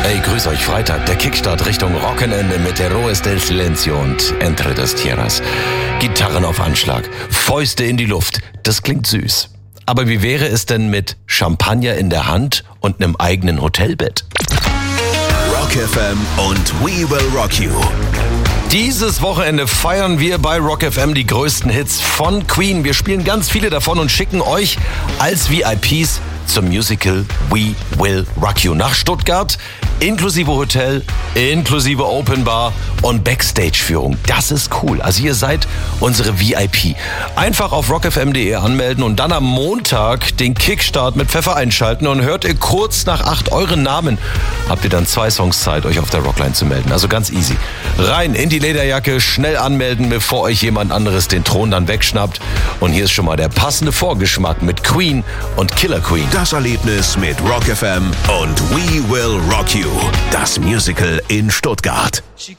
Hey, grüß euch, Freitag, der Kickstart Richtung Rockenende mit Héroes del Silencio und Entre dos Tierras. Gitarren auf Anschlag, Fäuste in die Luft, das klingt süß. Aber wie wäre es denn mit Champagner in der Hand und einem eigenen Hotelbett? Rock FM und We Will Rock You. Dieses Wochenende feiern wir bei Rock FM die größten Hits von Queen. Wir spielen ganz viele davon und schicken euch als VIPs zum Musical We Will Rock You nach Stuttgart, inklusive Hotel, inklusive Open Bar und Backstage-Führung. Das ist cool. Also ihr seid unsere VIP. Einfach auf rockfm.de anmelden und dann am Montag den Kickstart mit Pfeffer einschalten und hört ihr kurz nach 8 euren Namen. Habt ihr dann 2 Songs Zeit, euch auf der Rockline zu melden. Also ganz easy. Rein in die Lederjacke, schnell anmelden, bevor euch jemand anderes den Thron dann wegschnappt. Und hier ist schon mal der passende Vorgeschmack mit Queen und Killer Queen. Das Erlebnis mit Rock FM und We Will Rock You. Das Musical in Stuttgart.